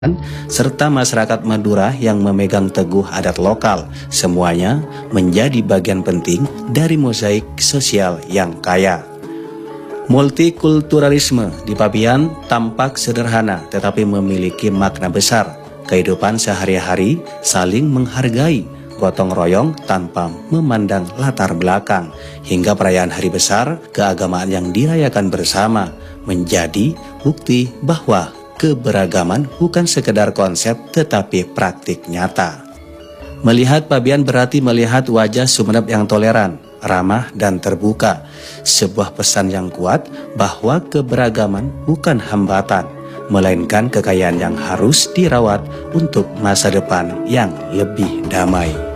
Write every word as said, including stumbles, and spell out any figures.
serta masyarakat Madura yang memegang teguh adat lokal, semuanya menjadi bagian penting dari mozaik sosial yang kaya. Multikulturalisme di Pabian tampak sederhana tetapi memiliki makna besar. Kehidupan sehari-hari saling menghargai, gotong royong tanpa memandang latar belakang, hingga perayaan hari besar keagamaan yang dirayakan bersama menjadi bukti bahwa keberagaman bukan sekedar konsep tetapi praktik nyata. Melihat Pabian berarti melihat wajah Sumeneb yang toleran, ramah dan terbuka. Sebuah pesan yang kuat bahwa keberagaman bukan hambatan, melainkan kekayaan yang harus dirawat untuk masa depan yang lebih damai.